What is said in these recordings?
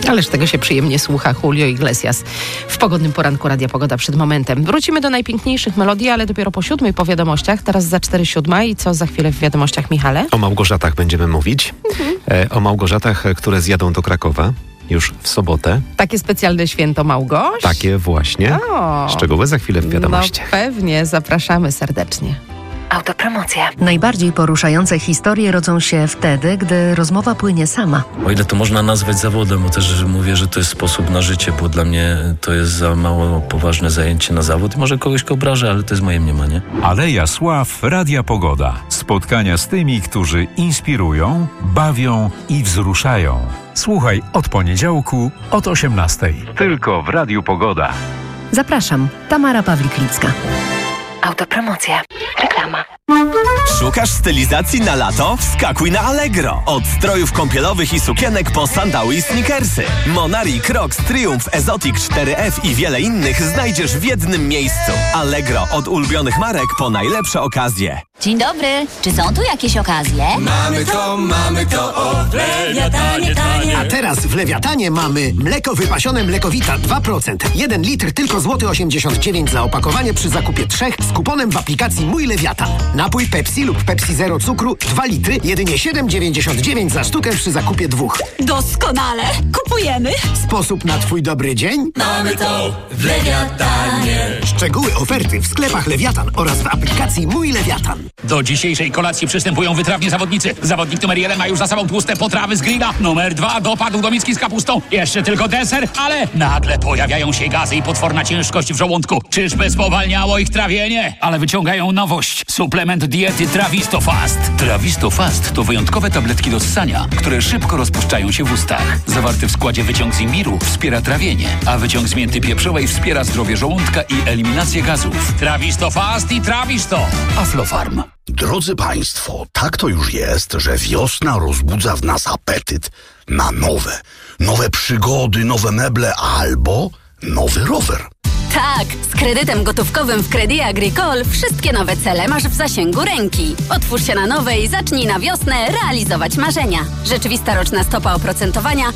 Ależ tego się przyjemnie słucha. Julio Iglesias w pogodnym poranku Radia Pogoda przed momentem. Wrócimy do najpiękniejszych melodii, ale dopiero po 7 po wiadomościach. Teraz za 4:07 i co za chwilę w wiadomościach, Michale? O Małgorzatach będziemy mówić. O Małgorzatach, które zjadą do Krakowa już w sobotę. Takie specjalne święto Małgoś? Takie właśnie. Szczegóły za chwilę w wiadomościach. No pewnie, zapraszamy serdecznie. Autopromocja. Najbardziej poruszające historie rodzą się wtedy, gdy rozmowa płynie sama. O ile to można nazwać zawodem, bo też mówię, że to jest sposób na życie, bo dla mnie to jest za mało poważne zajęcie na zawód. Może kogoś obrażę, ale to jest moje mniemanie. Aleja Sław, Radia Pogoda. Spotkania z tymi, którzy inspirują, bawią i wzruszają. Słuchaj od poniedziałku od 18:00. Tylko w Radiu Pogoda. Zapraszam, Tamara Pawliklicka. Autopromocja. Reklama. Szukasz stylizacji na lato? Wskakuj na Allegro. Od strojów kąpielowych i sukienek po sandały i sneakersy. Monari, Crocs, Triumph, Exotic 4F i wiele innych znajdziesz w jednym miejscu. Allegro. Od ulubionych marek po najlepsze okazje. Dzień dobry. Czy są tu jakieś okazje? Mamy to, o, w Lewiatanie tanie. A teraz w Lewiatanie mamy mleko wypasione Mlekowita 2%. 1 litr tylko złoty 89 za opakowanie przy zakupie 3 z kuponem w aplikacji Mój Lewiatan. Napój Pepsi lub Pepsi Zero cukru 2 litry, jedynie 7,99 za sztukę przy zakupie 2. Doskonale. Kupujemy. Sposób na Twój dobry dzień? Mamy to w Lewiatanie. Szczegóły oferty w sklepach Lewiatan oraz w aplikacji Mój Lewiatan. Do dzisiejszej kolacji przystępują wytrawni zawodnicy. Zawodnik numer 1 ma już za sobą tłuste potrawy z grilla. Numer 2 dopadł do miski z kapustą. Jeszcze tylko deser, ale nagle pojawiają się gazy i potworna ciężkość w żołądku. Czyżby spowalniało ich trawienie? Ale wyciągają nowość. Suplement diety Trawisto Fast. Trawisto Fast to wyjątkowe tabletki do ssania, które szybko rozpuszczają się w ustach. Zawarty w składzie wyciąg z imbiru wspiera trawienie, a wyciąg z mięty pieprzowej wspiera zdrowie żołądka i eliminację gazów. Trawisto Fast i Trawisto. Aflofarm. Drodzy Państwo, tak to już jest, że wiosna rozbudza w nas apetyt na nowe przygody, nowe meble albo nowy rower. Tak, z kredytem gotówkowym w Crédit Agricole wszystkie nowe cele masz w zasięgu ręki. Otwórz się na nowe i zacznij na wiosnę realizować marzenia. Rzeczywista roczna stopa oprocentowania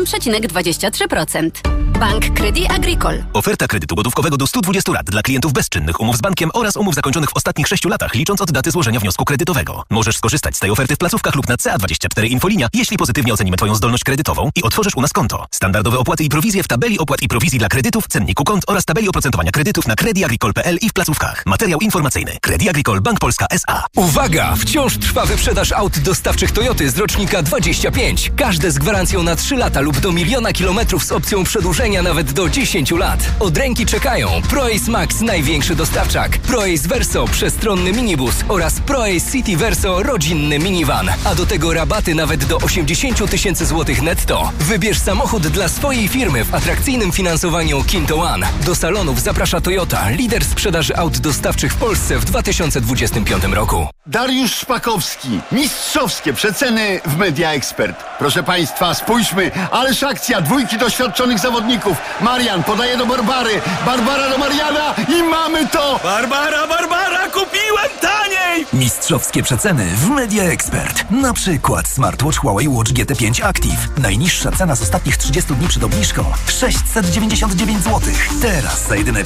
7,23%. Bank Crédit Agricole. Oferta kredytu gotówkowego do 120 lat dla klientów bezczynnych, umów z bankiem oraz umów zakończonych w ostatnich 6 latach, licząc od daty złożenia wniosku kredytowego. Możesz skorzystać z tej oferty w placówkach lub na CA24 Infolinia, jeśli pozytywnie ocenimy Twoją zdolność kredytową i otworzysz u nas konto. Standardowe opłaty i prowizje w tabeli opłat i prowizji dla kredytów, cenniku kont oraz tabeli oprocentowania kredytów na crediagricole.pl i w placówkach. Materiał informacyjny. Crédit Agricole Bank Polska S.A. Uwaga! Wciąż trwa wyprzedaż aut dostawczych Toyoty z rocznika 25. Każde z gwarancją na 3 lata lub do 1 000 000 kilometrów z opcją przedłużenia nawet do 10 lat. Od ręki czekają ProAce Max, największy dostawczak, ProAce Verso, przestronny minibus oraz ProAce City Verso, rodzinny minivan. A do tego rabaty nawet do 80 000 złotych netto. Wybierz samochód dla swojej firmy w atrakcyjnym finansowaniu Kinto One. Do salonów zaprasza Toyota, lider sprzedaży aut dostawczych w Polsce w 2025 roku. Dariusz Szpakowski. Mistrzowskie przeceny w Media Expert. Proszę Państwa, spójrzmy, ależ akcja, 2 doświadczonych zawodników. Marian podaje do Barbary, Barbara do Mariana i mamy to! Barbara, kupiłem taniej! Mistrzowskie przeceny w Media Expert. Na przykład smartwatch Huawei Watch GT5 Active. Najniższa cena z ostatnich 30 dni przed obniżką 699 zł. Teraz za jedyne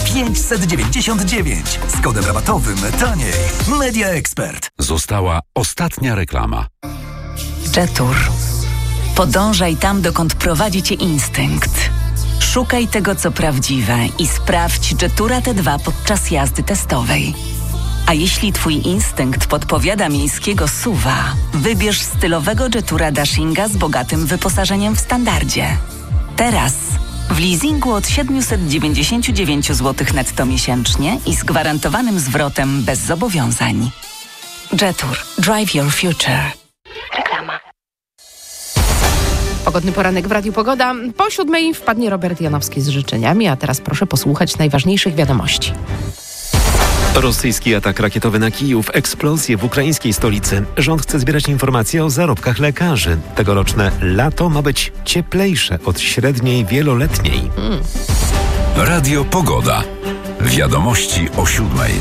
599. Z kodem rabatowym taniej. Media Expert. Została ostatnia reklama. Jetour. Podążaj tam, dokąd prowadzi cię instynkt. Szukaj tego, co prawdziwe i sprawdź Jetoura T2 podczas jazdy testowej. A jeśli twój instynkt podpowiada miejskiego SUV-a, wybierz stylowego Jetoura Dashinga z bogatym wyposażeniem w standardzie. Teraz w leasingu od 799 zł netto miesięcznie i z gwarantowanym zwrotem bez zobowiązań. Jetour. Drive your future. Reklama. Pogodny poranek w Radiu Pogoda. Po 7:00 wpadnie Robert Janowski z życzeniami, a teraz proszę posłuchać najważniejszych wiadomości. Rosyjski atak rakietowy na Kijów, eksplozje w ukraińskiej stolicy. Rząd chce zbierać informacje o zarobkach lekarzy. Tegoroczne lato ma być cieplejsze od średniej wieloletniej. Radio Pogoda. Wiadomości o 7:00.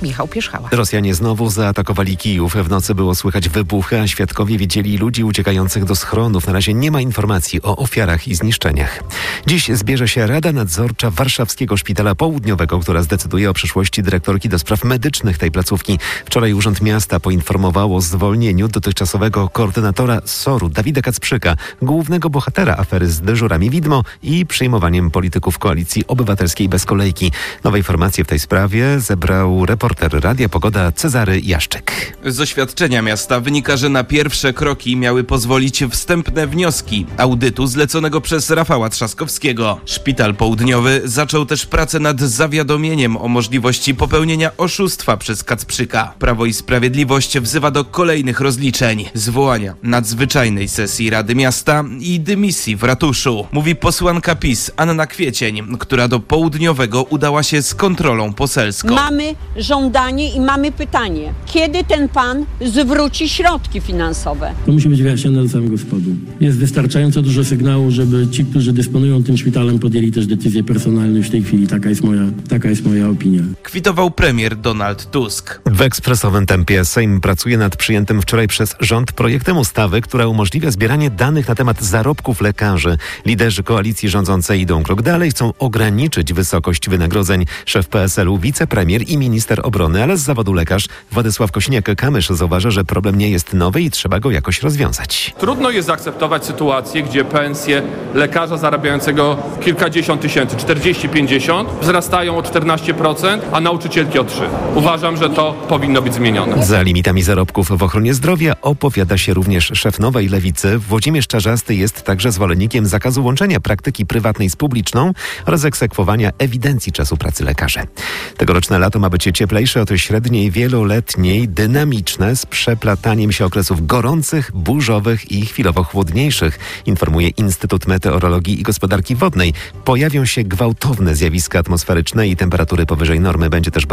Michał Pierzchała. Rosjanie znowu zaatakowali Kijów. W nocy było słychać wybuchy, a świadkowie widzieli ludzi uciekających do schronów. Na razie nie ma informacji o ofiarach i zniszczeniach. Dziś zbierze się Rada Nadzorcza Warszawskiego Szpitala Południowego, która zdecyduje o przyszłości dyrektorki do spraw medycznych tej placówki. Wczoraj Urząd Miasta poinformował o zwolnieniu dotychczasowego koordynatora SOR-u Dawida Kacprzyka, głównego bohatera afery z dyżurami widmo i przyjmowaniem polityków Koalicji Obywatelskiej bez kolejki. Nowe informacje w tej sprawie zebrał reporter Radia Pogoda Cezary Jaszczyk. Z oświadczenia miasta wynika, że na pierwsze kroki miały pozwolić wstępne wnioski audytu zleconego przez Rafała Trzaskowskiego. Szpital Południowy zaczął też pracę nad zawiadomieniem o możliwości popełnienia oszustwa przez Kacprzyka. Prawo i Sprawiedliwość wzywa do kolejnych rozliczeń, zwołania nadzwyczajnej sesji Rady Miasta i dymisji w ratuszu. Mówi posłanka PiS Anna Kwiecień, która do Południowego udała się z kontrolą poselską. Mamy żądanie i mamy pytanie. Kiedy ten pan zwróci środki finansowe? To musi być wyjaśnione do samego spodu. Jest wystarczająco dużo sygnału, żeby ci, którzy dysponują tym szpitalem, podjęli też decyzje personalne już w tej chwili. Taka jest moja opinia. Kwitował premier Donald Tusk. W ekspresowym tempie Sejm pracuje nad przyjętym wczoraj przez rząd projektem ustawy, która umożliwia zbieranie danych na temat zarobków lekarzy. Liderzy koalicji rządzącej idą krok dalej, chcą ograniczyć wysokość wynagrodzeń. Szef PSL-u, wicepremier i minister obrony, ale z zawodu lekarz Władysław Kosiniak-Kamysz zauważa, że problem nie jest nowy i trzeba go jakoś rozwiązać. Trudno jest zaakceptować sytuację, gdzie pensje lekarza zarabiającego kilkadziesiąt tysięcy, 40-50, wzrastają o 14%, a nauczycielki o 3%. Uważam, że to powinno być zmienione. Za limitami zarobków w ochronie zdrowia opowiada się również szef Nowej Lewicy. Włodzimierz Czarzasty jest także zwolennikiem zakazu łączenia praktyki prywatnej z publiczną oraz egzekwowania ewidencji czasu pracy lekarzy. Tegoroczne lato ma być cieplejsze od średniej wieloletniej, dynamiczne, z przeplataniem się okresów gorących, burzowych i chwilowo chłodniejszych, informuje Instytut Meteorologii i Gospodarki Wodnej. Pojawią się gwałtowne zjawiska atmosferyczne i temperatury powyżej normy. Będzie też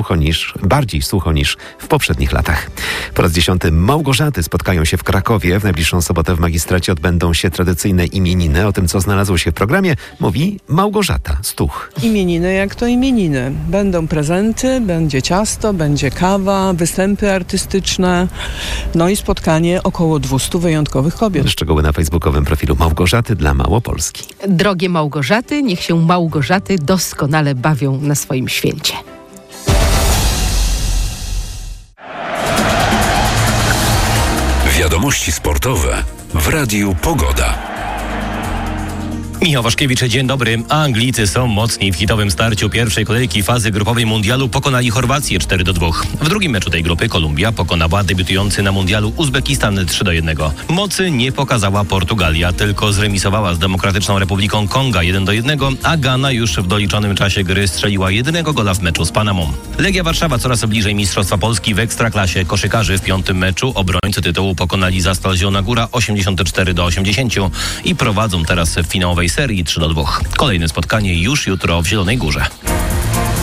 bardziej sucho niż w poprzednich latach. Po raz 10 Małgorzaty spotkają się w Krakowie. W najbliższą sobotę w Magistracie odbędą się tradycyjne imieniny. O tym, co znalazło się w programie, mówi Małgorzata Stuch. Imieniny jak to imieniny. Będą prezenty, będzie ciasto, będzie kawa, występy artystyczne, no i spotkanie około 200 wyjątkowych kobiet. Szczegóły na facebookowym profilu Małgorzaty dla Małopolski. Drogie Małgorzaty, niech się Małgorzaty doskonale bawią na swoim święcie. Wiadomości sportowe w Radiu Pogoda. Michał Waszkiewicz, dzień dobry. Anglicy są mocni. W hitowym starciu pierwszej kolejki fazy grupowej mundialu pokonali Chorwację 4-2. W drugim meczu tej grupy Kolumbia pokonała debiutujący na mundialu Uzbekistan 3-1. Mocy nie pokazała Portugalia, tylko zremisowała z Demokratyczną Republiką Konga 1-1, a Gana już w doliczonym czasie gry strzeliła jedynego gola w meczu z Panamą. Legia Warszawa coraz bliżej Mistrzostwa Polski w Ekstraklasie. Koszykarzy w piątym meczu obrońcy tytułu pokonali Zastal Zielona Góra 84-80 i prowadzą teraz w finałowej serii 3-2. Kolejne spotkanie już jutro w Zielonej Górze.